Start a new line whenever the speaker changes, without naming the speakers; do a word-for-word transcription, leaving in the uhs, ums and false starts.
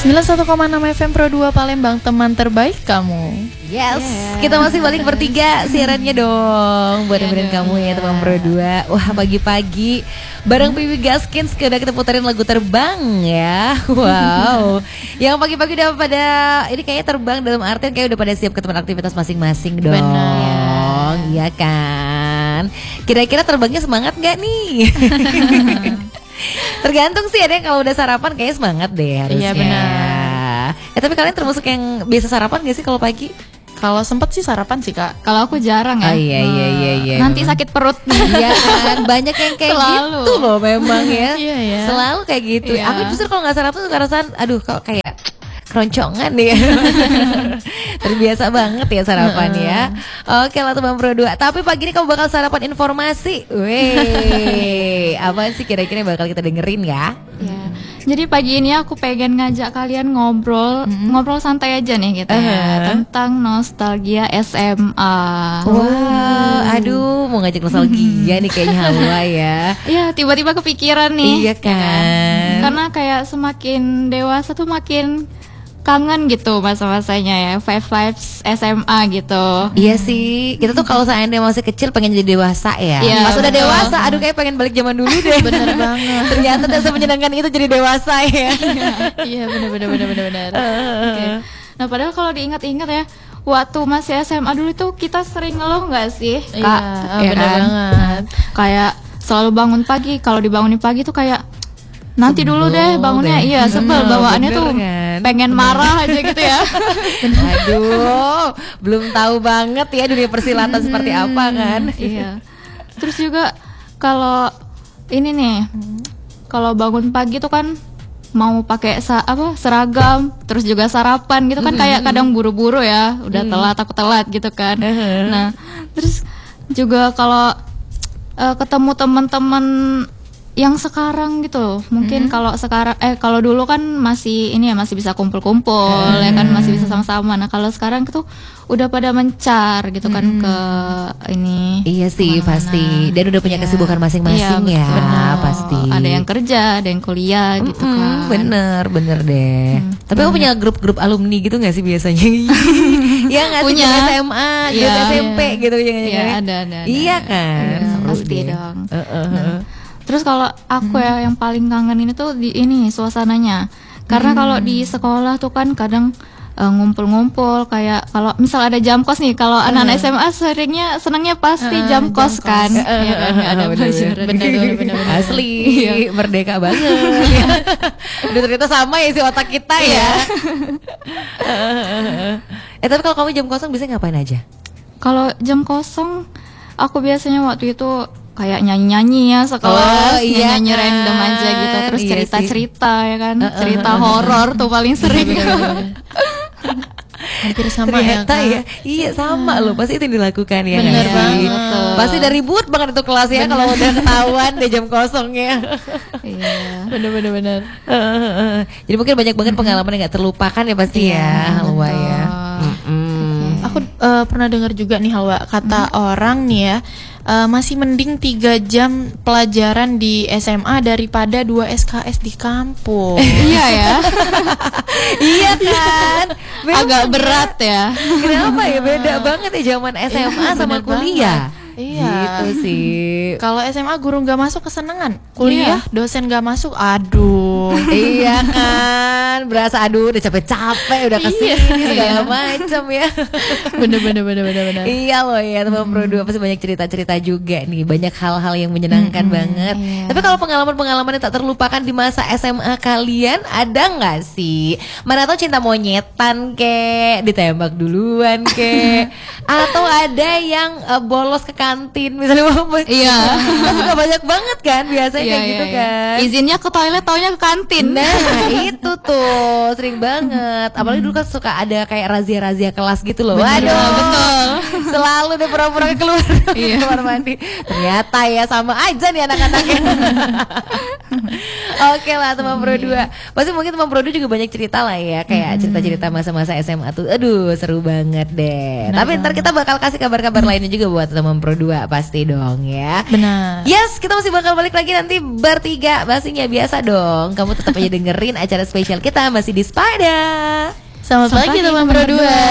sembilan puluh satu koma enam F M Pro dua Palembang, teman terbaik kamu.
Yes, yeah. Kita masih balik bertiga siarannya dong. Buat
yeah,
dengerin kamu ya teman Pro dua. Wah, pagi-pagi bareng Pipi Gaskins udah kita puterin lagu terbang ya. Wow. Yang pagi-pagi udah pada ini kayaknya terbang dalam artian kayak udah pada siap ke tempat aktivitas masing-masing dong.
Benar.
Iya kan. Kira-kira terbangnya semangat gak nih? Tergantung sih, ada yang kalau udah sarapan kayaknya semangat deh harusnya.
Iya benar.
Eh tapi kalian termasuk yang biasa sarapan gak sih kalau pagi?
Kalau sempet sih sarapan sih kak.
Kalau aku jarang ya.
Oh iya iya iya iya.
Nanti sakit perut.
Iya kan, banyak yang kayak
Selalu.
gitu loh memang ya.
Iya ya.
Selalu kayak gitu.
Iya.
Aku justru kalau nggak sarapan suka rasaan, aduh kok kayak keroncongan nih. Terbiasa banget ya sarapan ya. Oke lah teman Pro dua. Tapi pagi ini kamu bakal sarapan informasi. Weh, apa sih kira-kira yang bakal kita dengerin ya?
Ya. Jadi pagi ini aku pengen ngajak kalian ngobrol, mm-hmm. ngobrol santai aja nih gitu ya,
Uh-huh.
tentang nostalgia S M A.
Wow, aduh mau ngajak nostalgia nih kayaknya Halwa ya.
Iya, tiba-tiba kepikiran nih.
Iya kan.
Karena kayak semakin dewasa tuh makin kangen gitu masa-masanya ya, five vibes S M A gitu.
Iya sih, kita tuh kalau seandainya masih kecil pengen jadi dewasa ya.
Iya,
Pas udah
betul.
dewasa, aduh kayak pengen balik zaman dulu deh.
Bener banget.
Ternyata tak semenyenangkan itu jadi dewasa ya.
Iya bener bener bener bener bener.
Oke. Nah padahal kalau diingat-ingat ya, waktu masih S M A dulu tuh kita sering ngeluh nggak sih,
Iya,
Kak?
oh,
Ya
bener
kan?
banget.
Kayak selalu bangun pagi, kalau dibangunin pagi tuh kayak nanti
Sebel
dulu deh bangunnya,
deh.
iya sebel,
Bener,
bawaannya
bener
tuh
kan?
pengen marah aja gitu ya.
Aduh, belum tahu banget ya dunia persilatan seperti apa kan.
Iya. Terus juga kalau ini nih, kalau bangun pagi tuh kan mau pakai sa- apa seragam, terus juga sarapan gitu kan, kayak kadang buru-buru ya, udah telat aku telat gitu kan. Nah, terus juga kalau uh, ketemu teman-teman yang sekarang gitu, mungkin kalau sekarang eh kalau dulu kan masih ini ya, masih bisa kumpul-kumpul ya kan, masih bisa sama-sama. Nah kalau sekarang tuh udah pada mencar gitu kan ke ini.
Iya sih
kemana-mana.
pasti. Dan udah punya
Iya.
kesibukan masing-masing
Iya,
ya,
betul.
pasti.
Ada yang kerja, ada yang kuliah gitu
Mm-mm,
kan.
Bener, bener deh. Tapi aku punya grup-grup alumni gitu gak sih biasanya? Iya gak sih,
Punya.
grup S M A, grup
Iya,
S M P gitu
Iya
jangan-jangan.
ada, ada, ada.
Iya kan,
Iya,
seru
pasti
deh.
dong.
Uh, uh,
Nah,
uh.
terus kalau aku ya yang paling kangen ini tuh di ini suasananya. Karena kalau di sekolah tuh kan kadang uh, ngumpul-ngumpul, kayak kalau misal ada jam kos nih, kalau anak-anak S M A seringnya senangnya pasti
Uh,
jam
jam
kos kan.
kos.
Iya kan, nggak ada
Bener,
pelajaran.
bener, bener, bener, bener.
Asli,
Iya.
merdeka banget. Udah ternyata sama ya si otak kita ya. Eh tapi kalau kamu jam kosong biasanya ngapain aja?
Kalau jam kosong aku biasanya waktu itu kayak nyanyi-nyanyi ya sekelas,
Oh, iya
nyanyi
kan.
random aja gitu, terus
Iya
cerita-cerita ya kan,
Uh, uh,
cerita
uh, uh.
horor tuh paling sering.
Hampir sama
Ternyata
ya,
ya,
Kak.
iya sama loh, pasti itu yang dilakukan ya.
Bener
nggak sih?
banget.
Pasti udah ribut banget itu kelas ya kalau udah ketahuan deh jam kosongnya.
Iya.
Bener bener bener.
Jadi mungkin banyak banget pengalaman yang gak terlupakan ya pasti
Iya,
ya, Halwa
betul.
ya. Mm-mm.
Aku eh, pernah dengar juga nih Halwa, kata orang nih ya, eh, masih mending tiga jam pelajaran di S M A daripada dua S K S di kampus.
Iya ya,
Iya kan, Memang
agak
ya.
berat ya.
Kenapa ya beda banget ya zaman S M A
Iya,
sama
bener
kuliah.
banget. Iya.
Gitu sih.
Kalau S M A guru nggak masuk kesenangan, kuliah dosen nggak masuk, aduh.
Iya kan, berasa aduh udah capek-capek udah kesini segala macam ya.
Bener bener bener bener bener.
Iya loh ya teman Pro dua pasti banyak cerita-cerita juga nih, banyak hal-hal yang menyenangkan banget.
iya.
Tapi kalau pengalaman-pengalaman yang tak terlupakan di masa S M A kalian ada nggak sih? Mana tahu cinta monyetan kek, ditembak duluan kek, atau ada yang eh, bolos ke kantin misalnya mau.
Iya.
Kan suka banyak banget kan biasanya
Iya,
kayak
iya,
gitu
iya.
kan.
Izinnya ke toilet, taunya ke kantin.
Nah itu tuh sering banget. Apalagi dulu kan suka ada kayak razia-razia kelas gitu loh.
Bener,
Waduh
betul.
selalu deh pura-pura keluar
Iya.
kamar mandi. Ternyata ya sama aja nih anak-anaknya. Oke lah teman Pro dua. Pasti mungkin teman Pro dua juga banyak cerita lah ya, kayak cerita-cerita masa-masa S M A tuh. Aduh seru banget deh.
Benar
Tapi ntar kita bakal kasih kabar-kabar lainnya juga buat teman Pro Pro dua pasti dong ya.
Benar.
Yes, kita masih bakal balik lagi nanti bertiga. Pastinya biasa dong. Kamu tetap aja dengerin acara spesial kita masih di Spider.
Selamat,
Selamat
pagi
pagi,
teman
teman
Pro
berdua.
dua.